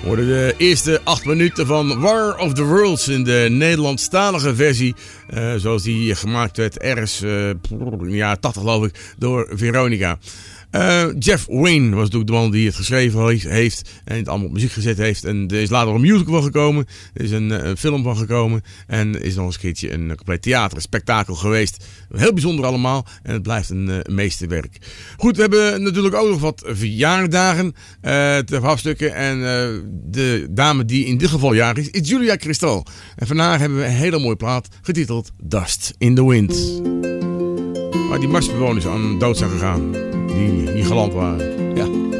Worden de eerste 8 minuten van War of the Worlds in de Nederlandstalige versie. Zoals die gemaakt werd ergens in de jaren 80 geloof ik door Veronica. Jeff Wayne was natuurlijk de man die het geschreven heeft en het allemaal op muziek gezet heeft. En er is later een musical van gekomen. Er is een film van gekomen. En er is nog eens een keertje een compleet theater, een spektakel geweest. Heel bijzonder allemaal. En het blijft een meesterwerk. Goed, we hebben natuurlijk ook nog wat verjaardagen te afstukken. En de dame die in dit geval jarig is Julia Cristal. En vandaag hebben we een hele mooie plaat getiteld Dust in the Wind. Waar die Marsbewoners aan dood zijn gegaan. Die hier geland waren. Ja.